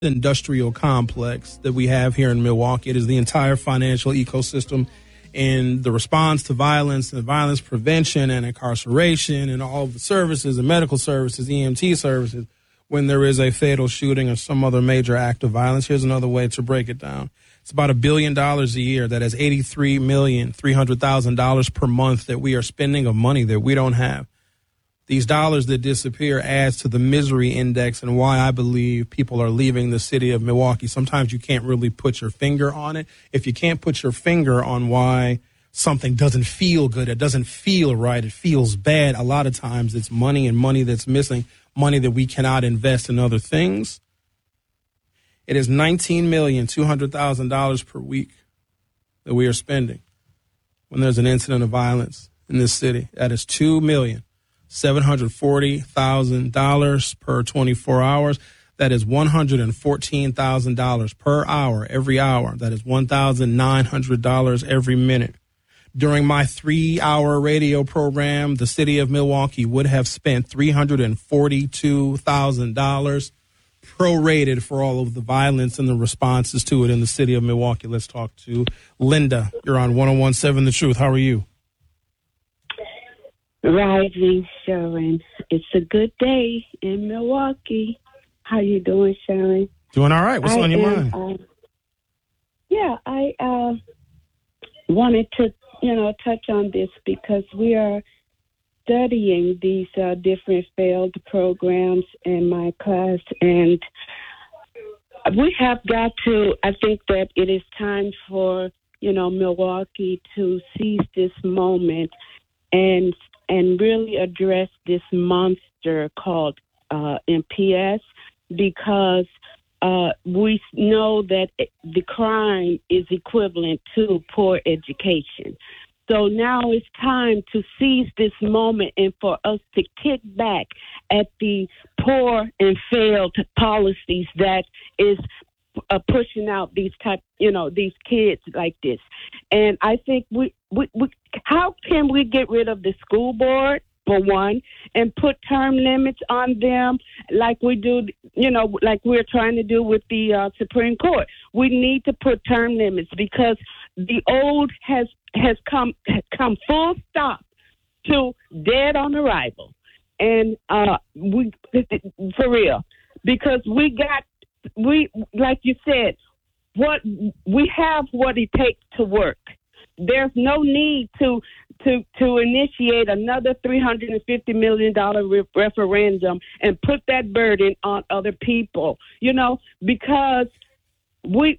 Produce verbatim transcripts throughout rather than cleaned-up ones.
industrial complex that we have here in Milwaukee. It is the entire financial ecosystem and the response to violence and violence prevention and incarceration and all of the services and medical services, E M T services, when there is a fatal shooting or some other major act of violence. Here's another way to break it down. It's about a billion dollars a year. That is eighty-three million three hundred thousand dollars per month that we are spending of money that we don't have. These dollars that disappear adds to the misery index and why I believe people are leaving the city of Milwaukee. Sometimes you can't really put your finger on it. If you can't put your finger on why something doesn't feel good, it doesn't feel right, it feels bad, a lot of times it's money and money that's missing, money that we cannot invest in other things. It is nineteen million two hundred thousand dollars per week that we are spending when there's an incident of violence in this city. That is two million seven hundred forty thousand dollars per twenty-four hours. That is one hundred fourteen thousand dollars per hour, every hour. That is one thousand nine hundred dollars every minute. During my three-hour radio program, the city of Milwaukee would have spent three hundred forty-two thousand dollars prorated for all of the violence and the responses to it in the city of Milwaukee. Let's talk to Linda. You're on one oh one point seven The Truth. How are you? Rising, Sharon. It's a good day in Milwaukee. How you doing, Sharon? Doing all right. What's I on your am, mind? Uh, yeah, I uh, wanted to, you know, touch on this because we are studying these uh, different failed programs in my class, and we have got to, I think that it is time for, you know, Milwaukee to seize this moment and and really address this monster called uh, M P S, because uh, we know that the crime is equivalent to poor education. So now it's time to seize this moment and for us to kick back at the poor and failed policies that is uh, pushing out these type, you know, these kids like this. And I think we, we, we, how can we get rid of the school board, for one, and put term limits on them like we do, you know, like we're trying to do with the uh, Supreme Court? We need to put term limits because the old has has come has come full stop to dead on arrival, and uh, we for real, because we got we like you said, what we have what it takes to work. There's no need to to to initiate another three hundred fifty million dollars re- referendum and put that burden on other people, you know, because we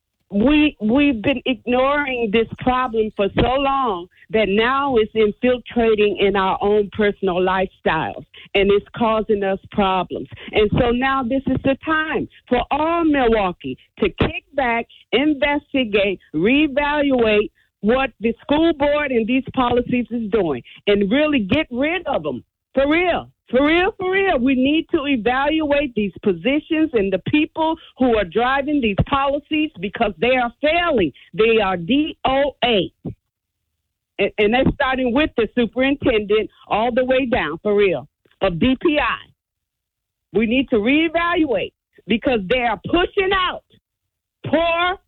we we've been ignoring this problem for so long that now it's infiltrating in our own personal lifestyles, and it's causing us problems. And so now this is the time for all Milwaukee to kick back, investigate, reevaluate what the school board and these policies is doing and really get rid of them. For real. For real, for real. We need to evaluate these positions and the people who are driving these policies because they are failing. They are D O A. And, and that's starting with the superintendent all the way down, for real, of D P I. We need to reevaluate because they are pushing out poor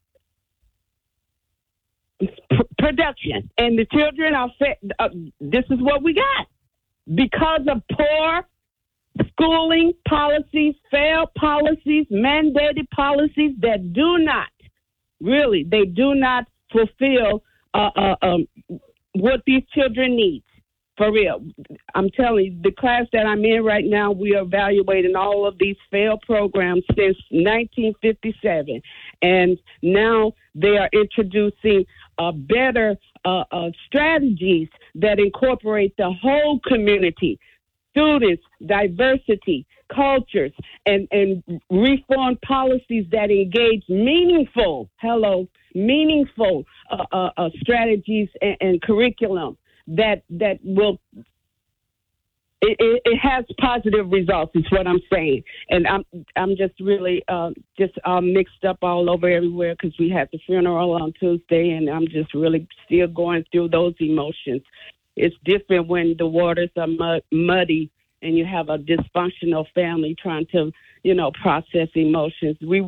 p- production. And the children are, fa- uh, this is what we got. Because of poor schooling policies, failed policies, mandated policies that do not, really, they do not fulfill uh, uh, um, what these children need. For real. I'm telling you, the class that I'm in right now, we are evaluating all of these failed programs since nineteen fifty-seven. And now they are introducing uh, better uh, uh, strategies that incorporate the whole community, students, diversity, cultures, and, and reform policies that engage meaningful, hello, meaningful uh, uh, uh, strategies and, and curriculum that that will it, it, it has positive results is what I'm saying. And I'm I'm just really uh, just uh, mixed up all over everywhere because we had the funeral on Tuesday, and I'm just really still going through those emotions. It's different when the waters are mud, muddy and you have a dysfunctional family trying to, you know, process emotions. We